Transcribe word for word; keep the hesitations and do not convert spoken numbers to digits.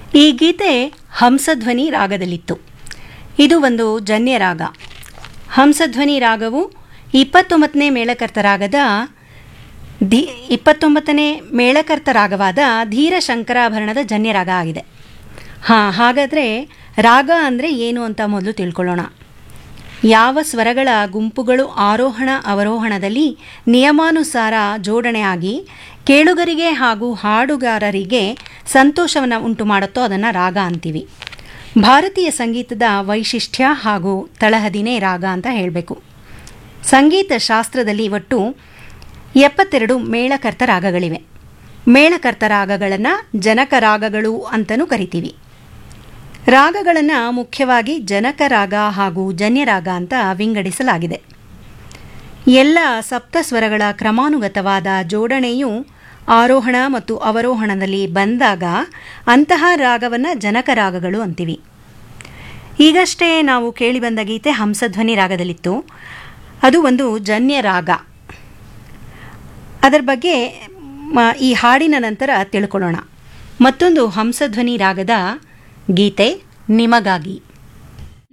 ಈ ಗೀತೆ ಹಂಸಧ್ವನಿ ರಾಗದಲ್ಲಿತ್ತು. ಇದು ಒಂದು ಜನ್ಯ ರಾಗ. ಹಂಸಧ್ವನಿ ರಾಗವು ಇಪ್ಪತ್ತೊಂಬತ್ತನೇ ಮೇಳಕರ್ತ ರಾಗದ ಧೀ ಇಪ್ಪತ್ತೊಂಬತ್ತನೇ ಮೇಳಕರ್ತ ರಾಗವಾದ ಧೀರ ಶಂಕರಾಭರಣದ ಜನ್ಯ ರಾಗ ಆಗಿದೆ. ಹಾಂ, ಹಾಗಾದರೆ ರಾಗ ಅಂದರೆ ಏನು ಅಂತ ಮೊದಲು ತಿಳ್ಕೊಳ್ಳೋಣ. ಯಾವ ಸ್ವರಗಳ ಗುಂಪುಗಳು ಆರೋಹಣ ಅವರೋಹಣದಲ್ಲಿ ನಿಯಮಾನುಸಾರ ಜೋಡಣೆಯಾಗಿ ಕೇಳುಗರಿಗೆ ಹಾಗೂ ಹಾಡುಗಾರರಿಗೆ ಸಂತೋಷವನ್ನು ಉಂಟು ಮಾಡುತ್ತೋ ಅದನ್ನು ರಾಗ ಅಂತೀವಿ. ಭಾರತೀಯ ಸಂಗೀತದ ವೈಶಿಷ್ಟ್ಯ ಹಾಗೂ ತಳಹದಿನೇ ರಾಗ ಅಂತ ಹೇಳಬೇಕು. ಸಂಗೀತ ಶಾಸ್ತ್ರದಲ್ಲಿ ಒಟ್ಟು ಎಪ್ಪತ್ತೆರಡು ಮೇಳಕರ್ತ ರಾಗಗಳಿವೆ. ಮೇಳಕರ್ತ ರಾಗಗಳನ್ನು ಜನಕ ರಾಗಗಳು ಅಂತಲೂ ಕರಿತೀವಿ. ರಾಗಗಳನ್ನು ಮುಖ್ಯವಾಗಿ ಜನಕ ರಾಗ ಹಾಗೂ ಜನ್ಯರಾಗ ಅಂತ ವಿಂಗಡಿಸಲಾಗಿದೆ. ಎಲ್ಲ ಸಪ್ತಸ್ವರಗಳ ಕ್ರಮಾನುಗತವಾದ ಜೋಡಣೆಯು ಆರೋಹಣ ಮತ್ತು ಅವರೋಹಣದಲ್ಲಿ ಬಂದಾಗ ಅಂತಹ ರಾಗವನ್ನು ಜನಕ ರಾಗಗಳು ಅಂತೀವಿ. ಈಗಷ್ಟೇ ನಾವು ಕೇಳಿಬಂದ ಗೀತೆ ಹಂಸಧ್ವನಿ ರಾಗದಲ್ಲಿತ್ತು. ಅದು ಒಂದು ಜನ್ಯ ರಾಗ. ಅದರ ಬಗ್ಗೆ ಈ ಹಾಡಿನ ನಂತರ ತಿಳ್ಕೊಳ್ಳೋಣ. ಮತ್ತೊಂದು ಹಂಸಧ್ವನಿ ರಾಗದ ಗೀತೆ ನಿಮಗಾಗಿ.